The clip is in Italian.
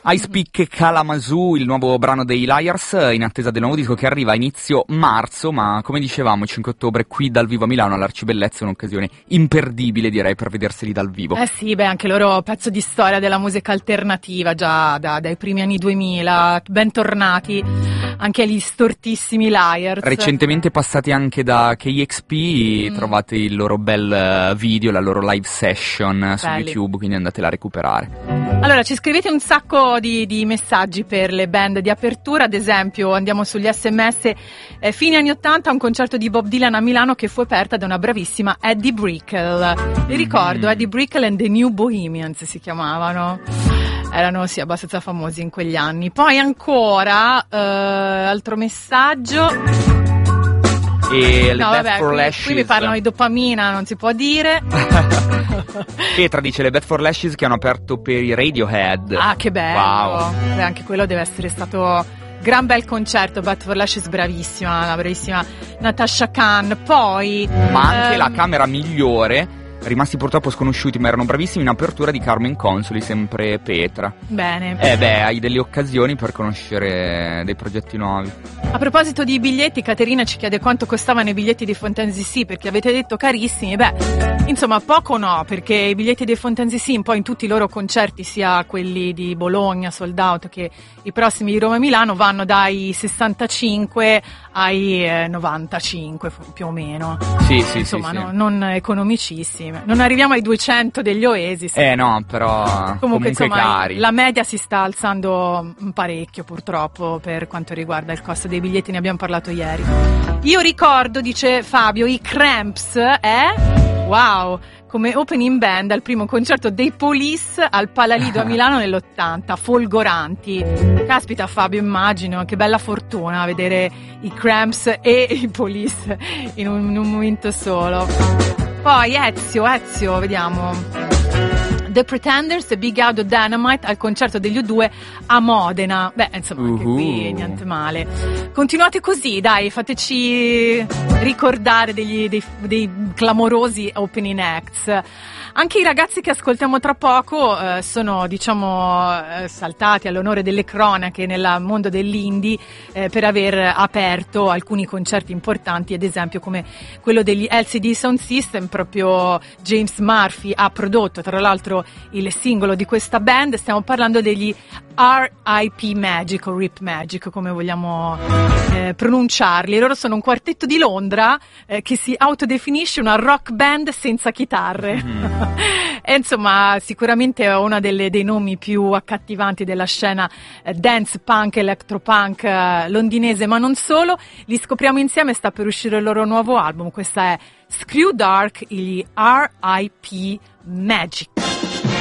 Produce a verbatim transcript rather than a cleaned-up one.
Ice Pick Kalamazoo, il nuovo brano dei Liars, in attesa del nuovo disco che arriva a inizio marzo, ma come dicevamo il cinque ottobre qui dal vivo a Milano all'Arcibellezza è un'occasione imperdibile, direi, per vederseli dal vivo. Eh sì, beh, anche loro pezzo di storia della musica alternativa già da, dai primi anni duemila, bentornati anche agli stortissimi Liars. Recentemente passati anche da K X P, mm. trovate il loro bel video, la loro live session Belli. Su YouTube, quindi andatela a recuperare. Allora, ci scrivete un sacco di, di messaggi per le band di apertura, ad esempio andiamo sugli sms, eh, fine anni ottanta un concerto di Bob Dylan a Milano che fu aperta da una bravissima Eddie Brickell. Vi ricordo, mm. Eddie Brickell and the New Bohemians si chiamavano. Erano sì abbastanza famosi in quegli anni. Poi ancora, eh, altro messaggio. E le no, Bad vabbè, for qui, Lashes. qui mi parlano di dopamina, non si può dire. Petra dice le Bad for Lashes che hanno aperto per i Radiohead. Ah, che bello. Wow. Beh, anche quello deve essere stato gran bel concerto. Bad for Lashes bravissima, la bravissima Natasha Khan. Poi ma anche ehm... la camera migliore, rimasti purtroppo sconosciuti ma erano bravissimi, in apertura di Carmen Consoli, sempre Petra. Bene. Eh beh, hai delle occasioni per conoscere dei progetti nuovi. A proposito di biglietti, Caterina ci chiede quanto costavano i biglietti dei Fontaine's D C, perché avete detto carissimi. Beh, insomma, poco no, perché i biglietti dei Fontaine's D C un po' in tutti i loro concerti, sia quelli di Bologna, Sold Out, che i prossimi di Roma e Milano, vanno dai sessantacinque ai eh, novantacinque più o meno. Sì, sì, insomma, sì, no, sì. non economicissimi. Non arriviamo ai duecento degli Oasis. Eh no, però comunque, comunque insomma, cari. La media si sta alzando parecchio purtroppo per quanto riguarda il costo dei biglietti, ne abbiamo parlato ieri. Io ricordo, dice Fabio, i Cramps, eh? Wow! Come opening band al primo concerto dei Police al Palalido a Milano nell'ottanta, folgoranti. Caspita Fabio, immagino, che bella fortuna vedere i Cramps e i Police in un, in un momento solo. Poi Ezio, Ezio, vediamo. The Pretenders e Big Audio Dynamite al concerto degli U due a Modena. Beh, insomma, anche uh-huh. qui niente male. Continuate così, dai, fateci ricordare degli, dei, dei clamorosi opening acts. Anche i ragazzi che ascoltiamo tra poco eh, sono, diciamo, eh, saltati all'onore delle cronache nel mondo dell'indie eh, per aver aperto alcuni concerti importanti, ad esempio come quello degli L C D Sound System. Proprio James Murphy ha prodotto, tra l'altro, il singolo di questa band. Stiamo parlando degli R I P Magic o Rip Magic, come vogliamo eh, pronunciarli. Loro sono un quartetto di Londra eh, che si autodefinisce una rock band senza chitarre. Mm. E insomma, sicuramente è uno delle, dei nomi più accattivanti della scena eh, dance punk, electropunk eh, londinese, ma non solo. Li scopriamo insieme, sta per uscire il loro nuovo album. Questa è Screw Dark, gli R I P Magic.